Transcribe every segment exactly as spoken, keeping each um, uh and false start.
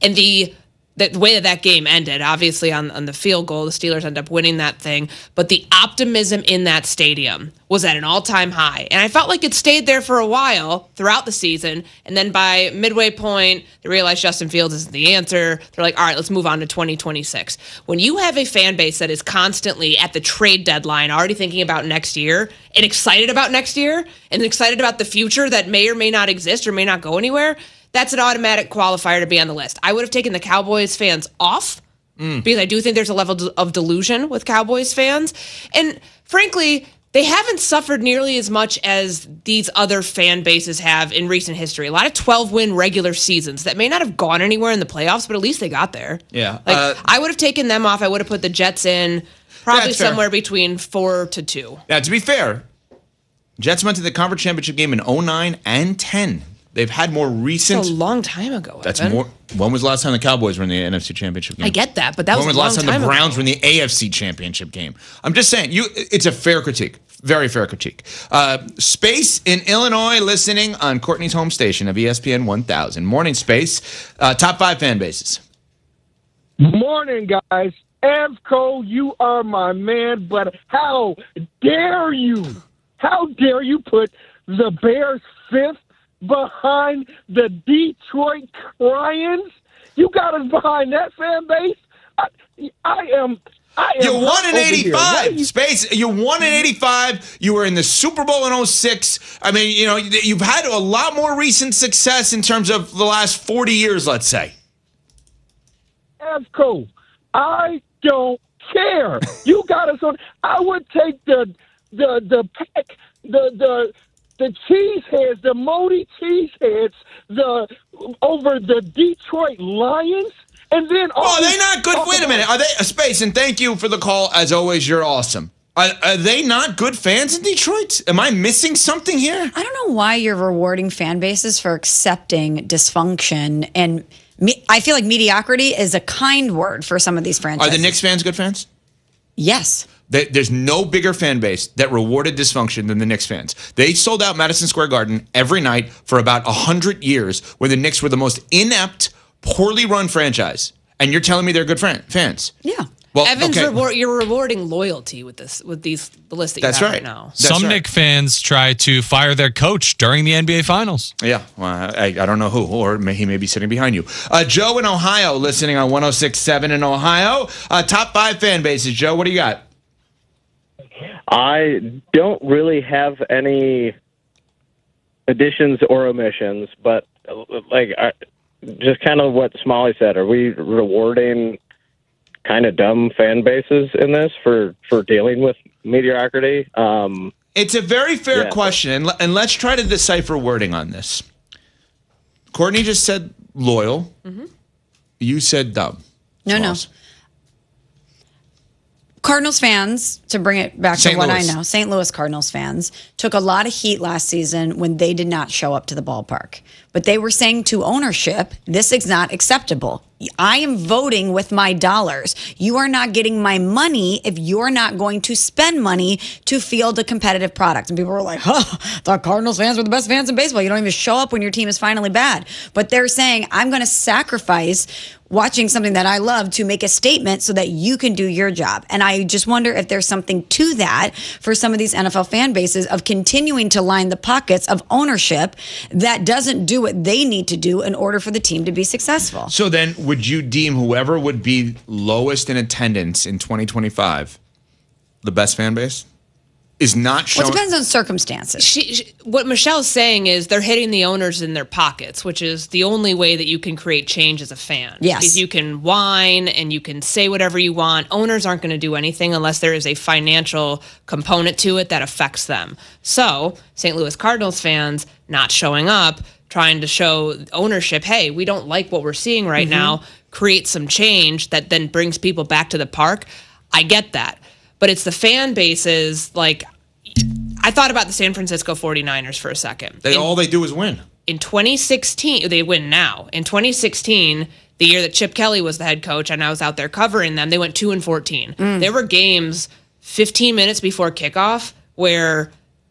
And the the way that that game ended, obviously on, on the field goal, the Steelers end up winning that thing, but the optimism in that stadium was at an all-time high. And I felt like it stayed there for a while throughout the season, and then by midway point, they realized Justin Fields isn't the answer. They're like, all right, let's move on to twenty twenty-six. When you have a fan base that is constantly at the trade deadline already thinking about next year and excited about next year and excited about the future that may or may not exist or may not go anywhere, that's an automatic qualifier to be on the list. I would have taken the Cowboys fans off mm. because I do think there's a level of delusion with Cowboys fans. And frankly, they haven't suffered nearly as much as these other fan bases have in recent history. A lot of twelve-win regular seasons that may not have gone anywhere in the playoffs, but at least they got there. Yeah. Like uh, I would have taken them off. I would have put the Jets in probably yeah, somewhere between four to two. Yeah, to be fair, Jets went to the conference championship game in oh nine and ten. They've had more recent. That's a long time ago. That's Evan. more. When was the last time the Cowboys were in the N F C Championship game? I get that, but that when was, was a the last long time, time the Browns ago. were in the A F C Championship game? I'm just saying, you. It's a fair critique, very fair critique. Uh, Space in Illinois, listening on Courtney's home station of E S P N one thousand. Morning, Space. Uh, top five fan bases. Morning, guys. Evco, you are my man, but how dare you? How dare you put the Bears fifth behind the Detroit Lions? You got us behind that fan base? I, I am... I am you won in eighty-five. You- Space, you won in eighty-five. You were in the Super Bowl in oh six. I mean, you know, you've had a lot more recent success in terms of the last forty years, let's say. Evco, I don't care. You got us on... I would take the the the pack, the the the cheeseheads, the Modi cheeseheads, the over the Detroit Lions, and then oh, are they not good? Wait a minute, are they a Space? And thank you for the call. As always, you're awesome. Are, are they not good fans in Detroit? Am I missing something here? I don't know why you're rewarding fan bases for accepting dysfunction, and me, I feel like mediocrity is a kind word for some of these franchises. Are the Knicks fans good fans? Yes. They, there's no bigger fan base that rewarded dysfunction than the Knicks fans. They sold out Madison Square Garden every night for about one hundred years when the Knicks were the most inept, poorly run franchise. And you're telling me they're good fan, fans? Yeah. Well, Evans, okay. reward, you're rewarding loyalty with this, with these the list that you That's have right. right now. That's Some right. Knicks fans try to fire their coach during the N B A Finals. Yeah, well, I, I don't know who, or may, he may be sitting behind you. Uh, Joe in Ohio, listening on one oh six point seven in Ohio. Uh, top five fan bases. Joe, what do you got? I don't really have any additions or omissions, but like I, just kind of what Smalley said. Are we rewarding kind of dumb fan bases in this for, for dealing with mediocrity? Um, It's a very fair yeah. question, and, le- and let's try to decipher wording on this. Courtney just said loyal. Mm-hmm. You said dumb. No, Smalls. no. Cardinals fans, to bring it back Saint to what Louis. I know, Saint Louis Cardinals fans took a lot of heat last season when they did not show up to the ballpark. But they were saying to ownership, this is not acceptable. I am voting with my dollars. You are not getting my money if you're not going to spend money to field a competitive product. And people were like, huh, the Cardinals fans were the best fans in baseball. You don't even show up when your team is finally bad. But they're saying, I'm going to sacrifice watching something that I love to make a statement so that you can do your job. And I just wonder if there's something to that for some of these N F L fan bases of continuing to line the pockets of ownership that doesn't do what they need to do in order for the team to be successful. So then, would you deem whoever would be lowest in attendance in twenty twenty-five the best fan base? Is not showing. Well, it depends on circumstances. She, she, what Michelle's saying is they're hitting the owners in their pockets, which is the only way that you can create change as a fan. Yes. Because you can whine and you can say whatever you want. Owners aren't going to do anything unless there is a financial component to it that affects them. So Saint Louis Cardinals fans not showing up, trying to show ownership, hey, we don't like what we're seeing right Mm-hmm. now, create some change that then brings people back to the park. I get that. But it's the fan bases, like, I thought about the San Francisco forty-niners for a second. They in, all they do is win. in twenty sixteen, they win now. In twenty sixteen, the year that Chip Kelly was the head coach and I was out there covering them, they went two and fourteen. Mm. There were games fifteen minutes before kickoff where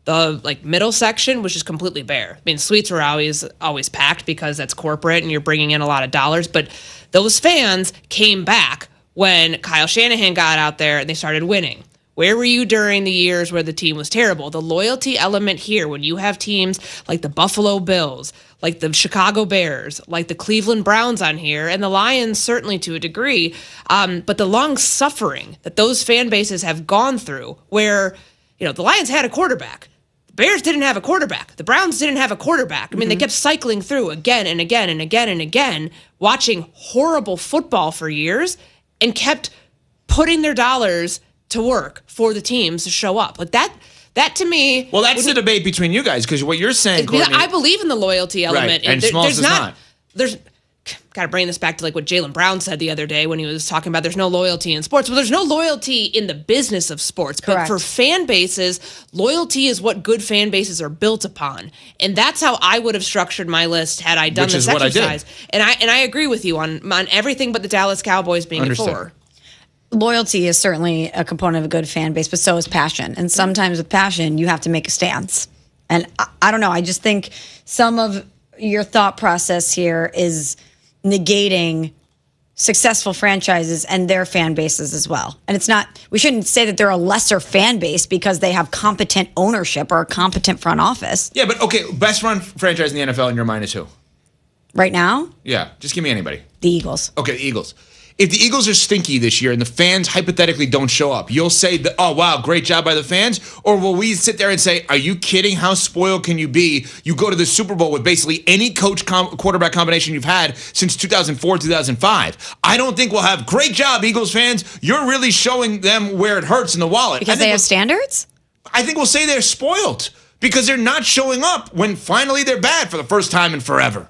The like middle section was just completely bare. I mean, suites were always always packed because that's corporate and you're bringing in a lot of dollars. But those fans came back when Kyle Shanahan got out there and they started winning. Where were you during the years where the team was terrible? The loyalty element here, when you have teams like the Buffalo Bills, like the Chicago Bears, like the Cleveland Browns on here, and the Lions certainly to a degree, um, but the long suffering that those fan bases have gone through where, you know, the Lions had a quarterback. The Bears didn't have a quarterback. The Browns didn't have a quarterback. I mean, mm-hmm. they kept cycling through again and again and again and again, watching horrible football for years and kept putting their dollars to work for the teams to show up. Like that, that to me. Well, that's the debate between you guys because what you're saying, Courtney, I believe in the loyalty element. Right. And there, Smalls there's does not, not. There's got to bring this back to like what Jaylen Brown said the other day when he was talking about there's no loyalty in sports. Well, there's no loyalty in the business of sports. Correct. But for fan bases, loyalty is what good fan bases are built upon. And that's how I would have structured my list had I done Which this is what I exercise. did. And I and I agree with you on on everything but the Dallas Cowboys being Understood. at four. Loyalty is certainly a component of a good fan base, but so is passion. And sometimes with passion, you have to make a stance. And I, I don't know. I just think some of your thought process here is negating successful franchises and their fan bases as well. And it's not, we shouldn't say that they're a lesser fan base because they have competent ownership or a competent front office. Yeah, but okay, best run franchise in the N F L in your mind is who? Right now? Yeah, just give me anybody. The Eagles. Okay, the Eagles. If the Eagles are stinky this year and the fans hypothetically don't show up, you'll say, that, oh, wow, great job by the fans? Or will we sit there and say, are you kidding? How spoiled can you be? You go to the Super Bowl with basically any coach com- quarterback combination you've had since two thousand four, two thousand five. I don't think we'll have, great job, Eagles fans. You're really showing them where it hurts in the wallet. Because they have standards? I think we'll say they're spoiled because they're not showing up when finally they're bad for the first time in forever.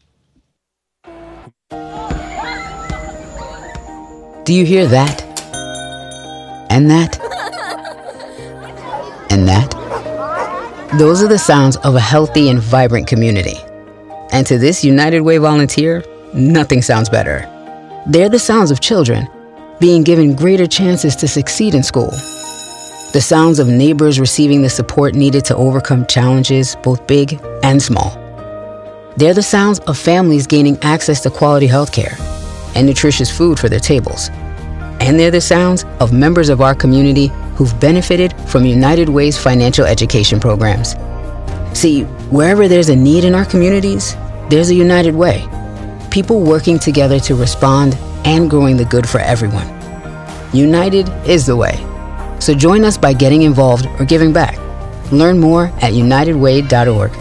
Do you hear that? And that? And that? Those are the sounds of a healthy and vibrant community. And to this United Way volunteer, nothing sounds better. They're the sounds of children being given greater chances to succeed in school. The sounds of neighbors receiving the support needed to overcome challenges, both big and small. They're the sounds of families gaining access to quality health care and nutritious food for their tables. And they're the sounds of members of our community who've benefited from United Way's financial education programs. See, wherever there's a need in our communities, there's a United Way. People working together to respond and growing the good for everyone. United is the way. So join us by getting involved or giving back. Learn more at united way dot org.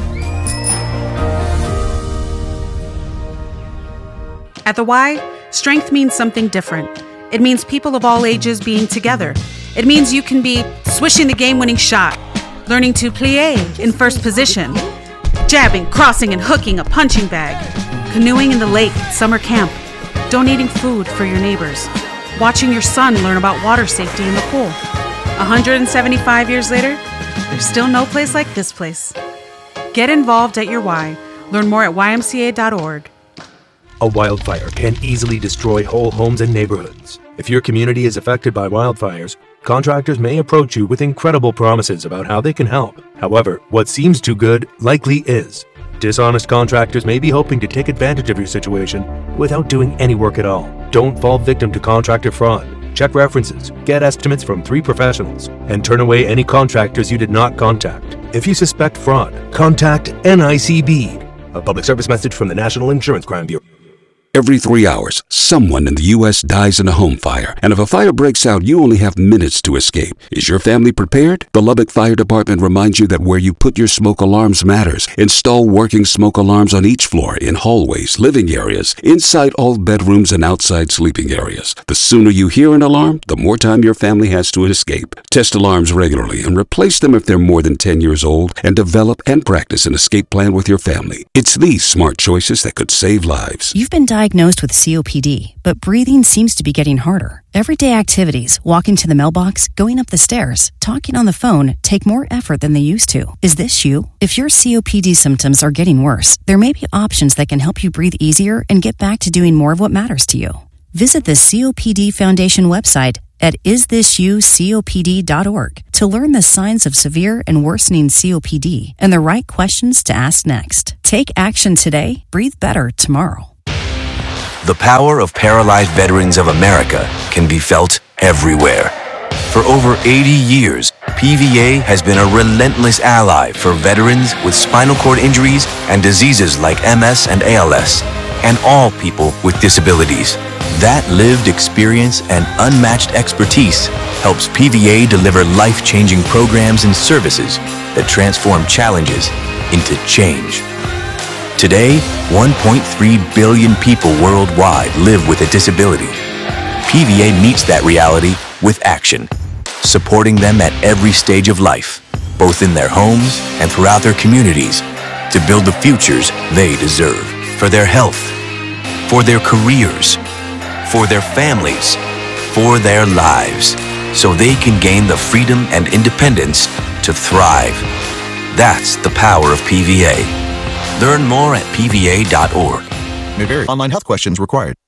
At the Y, strength means something different. It means people of all ages being together. It means you can be swishing the game-winning shot, learning to plie in first position, jabbing, crossing, and hooking a punching bag, canoeing in the lake at summer camp, donating food for your neighbors, watching your son learn about water safety in the pool. one hundred seventy-five years later, there's still no place like this place. Get involved at your Y. Learn more at y m c a dot org. A wildfire can easily destroy whole homes and neighborhoods. If your community is affected by wildfires, contractors may approach you with incredible promises about how they can help. However, what seems too good likely is. Dishonest contractors may be hoping to take advantage of your situation without doing any work at all. Don't fall victim to contractor fraud. Check references, get estimates from three professionals, and turn away any contractors you did not contact. If you suspect fraud, contact N I C B. A public service message from the National Insurance Crime Bureau. Every three hours, someone in the U S dies in a home fire. And if a fire breaks out, you only have minutes to escape. Is your family prepared? The Lubbock Fire Department reminds you that where you put your smoke alarms matters. Install working smoke alarms on each floor, in hallways, living areas, inside all bedrooms, and outside sleeping areas. The sooner you hear an alarm, the more time your family has to escape. Test alarms regularly and replace them if they're more than ten years old, and develop and practice an escape plan with your family. It's these smart choices that could save lives. You've been diagnosed with C O P D, but breathing seems to be getting harder. Everyday activities, walking to the mailbox, going up the stairs, talking on the phone, take more effort than they used to. Is this you? If your C O P D symptoms are getting worse, there may be options that can help you breathe easier and get back to doing more of what matters to you. Visit the C O P D Foundation website at is this you C O P D dot org to learn the signs of severe and worsening C O P D and the right questions to ask next. Take action today. Breathe better tomorrow. The power of Paralyzed Veterans of America can be felt everywhere. For over eighty years, P V A has been a relentless ally for veterans with spinal cord injuries and diseases like M S and A L S, and all people with disabilities. That lived experience and unmatched expertise helps P V A deliver life-changing programs and services that transform challenges into change. Today, one point three billion people worldwide live with a disability. P V A meets that reality with action, supporting them at every stage of life, both in their homes and throughout their communities, to build the futures they deserve for their health, for their careers, for their families, for their lives, so they can gain the freedom and independence to thrive. That's the power of P V A. Learn more at P V A dot org. May vary. Online health questions required.